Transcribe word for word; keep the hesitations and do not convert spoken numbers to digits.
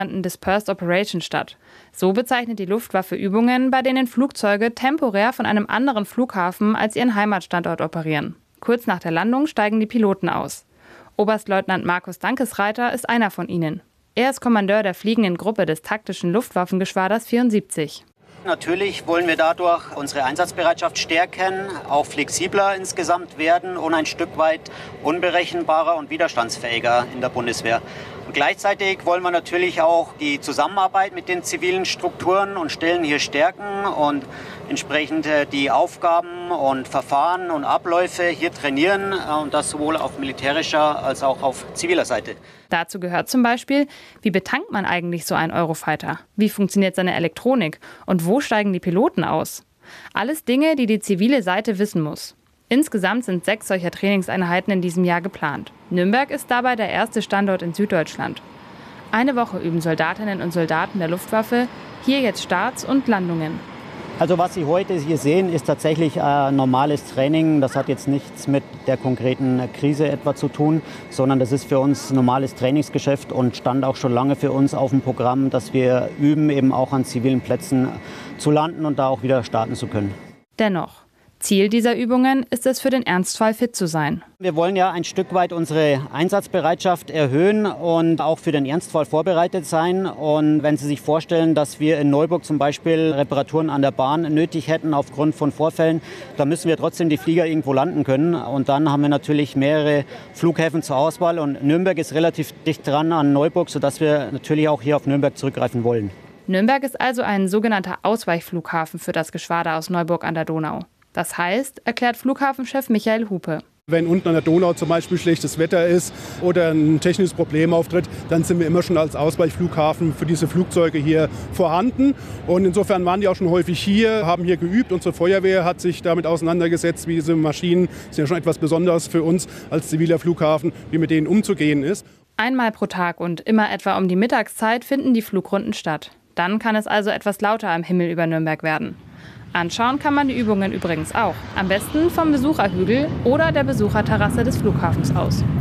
Dispersed Operation statt. So bezeichnet die Luftwaffe Übungen, bei denen Flugzeuge temporär von einem anderen Flughafen als ihren Heimatstandort operieren. Kurz nach der Landung steigen die Piloten aus. Oberstleutnant Markus Dankesreiter ist einer von ihnen. Er ist Kommandeur der fliegenden Gruppe des taktischen Luftwaffengeschwaders vierundsiebzig. Natürlich wollen wir dadurch unsere Einsatzbereitschaft stärken, auch flexibler insgesamt werden und ein Stück weit unberechenbarer und widerstandsfähiger in der Bundeswehr. Und gleichzeitig wollen wir natürlich auch die Zusammenarbeit mit den zivilen Strukturen und Stellen hier stärken und entsprechend die Aufgaben und Verfahren und Abläufe hier trainieren, und das sowohl auf militärischer als auch auf ziviler Seite. Dazu gehört zum Beispiel, wie betankt man eigentlich so einen Eurofighter? Wie funktioniert seine Elektronik? Und wo steigen die Piloten aus? Alles Dinge, die die zivile Seite wissen muss. Insgesamt sind sechs solcher Trainingseinheiten in diesem Jahr geplant. Nürnberg ist dabei der erste Standort in Süddeutschland. Eine Woche üben Soldatinnen und Soldaten der Luftwaffe hier jetzt Starts und Landungen. Also was Sie heute hier sehen, ist tatsächlich ein normales Training. Das hat jetzt nichts mit der konkreten Krise etwa zu tun, sondern das ist für uns normales Trainingsgeschäft und stand auch schon lange für uns auf dem Programm, dass wir üben, eben auch an zivilen Plätzen zu landen und da auch wieder starten zu können. Dennoch. Ziel dieser Übungen ist es, für den Ernstfall fit zu sein. Wir wollen ja ein Stück weit unsere Einsatzbereitschaft erhöhen und auch für den Ernstfall vorbereitet sein. Und wenn Sie sich vorstellen, dass wir in Neuburg zum Beispiel Reparaturen an der Bahn nötig hätten aufgrund von Vorfällen, dann müssen wir trotzdem die Flieger irgendwo landen können. Und dann haben wir natürlich mehrere Flughäfen zur Auswahl. Und Nürnberg ist relativ dicht dran an Neuburg, sodass wir natürlich auch hier auf Nürnberg zurückgreifen wollen. Nürnberg ist also ein sogenannter Ausweichflughafen für das Geschwader aus Neuburg an der Donau. Das heißt, erklärt Flughafenchef Michael Hupe. Wenn unten an der Donau zum Beispiel schlechtes Wetter ist oder ein technisches Problem auftritt, dann sind wir immer schon als Ausweichflughafen für diese Flugzeuge hier vorhanden. Und insofern waren die auch schon häufig hier, haben hier geübt. Unsere Feuerwehr hat sich damit auseinandergesetzt, wie diese Maschinen, das ist ja schon etwas Besonderes für uns als ziviler Flughafen, wie mit denen umzugehen ist. Einmal pro Tag und immer etwa um die Mittagszeit finden die Flugrunden statt. Dann kann es also etwas lauter am Himmel über Nürnberg werden. Anschauen kann man die Übungen übrigens auch. Am besten vom Besucherhügel oder der Besucherterrasse des Flughafens aus.